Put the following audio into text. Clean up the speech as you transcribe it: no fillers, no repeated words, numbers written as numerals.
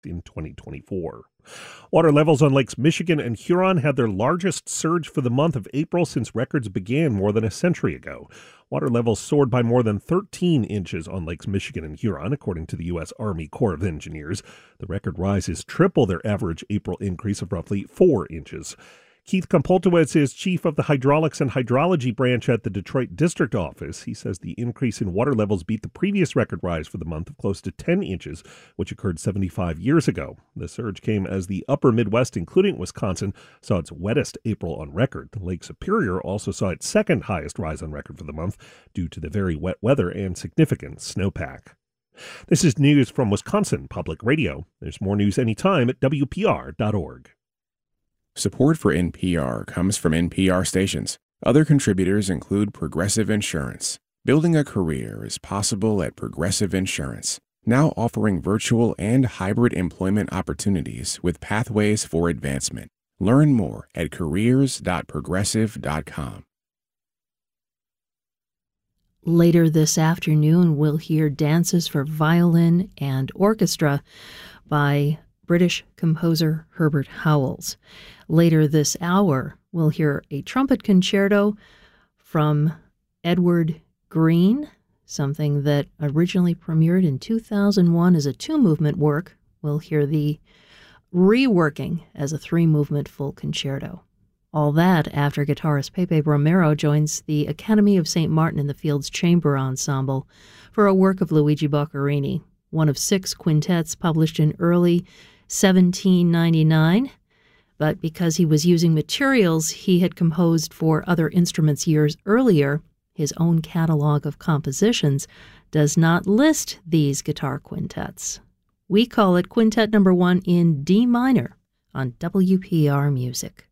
in 2024. Water levels on Lakes Michigan and Huron had their largest surge for the month of April since records began more than a century ago. Water levels soared by more than 13 inches on Lakes Michigan and Huron, according to the U.S. Army Corps of Engineers. The record rise is triple their average April increase of roughly 4 inches. Keith Kompoltowicz is chief of the hydraulics and hydrology branch at the Detroit District Office. He says the increase in water levels beat the previous record rise for the month of close to 10 inches, which occurred 75 years ago. The surge came as the upper Midwest, including Wisconsin, saw its wettest April on record. Lake Superior also saw its second highest rise on record for the month due to the very wet weather and significant snowpack. This is news from Wisconsin Public Radio. There's more news anytime at WPR.org. Support for NPR comes from NPR stations. Other contributors include Progressive Insurance. Building a career is possible at Progressive Insurance, now offering virtual and hybrid employment opportunities with pathways for advancement. Learn more at careers.progressive.com. Later this afternoon, we'll hear dances for violin and orchestra by British composer Herbert Howells. Later this hour, we'll hear a trumpet concerto from Edward Green, something that originally premiered in 2001 as a two-movement work. We'll hear the reworking as a three-movement full concerto. All that after guitarist Pepe Romero joins the Academy of St. Martin in the Fields Chamber Ensemble for a work of Luigi Boccherini, one of 6 quintets published in early 1799, but because he was using materials he had composed for other instruments years earlier, his own catalog of compositions does not list these guitar quintets. We call it Quintet Number 1 in D minor on WPR Music.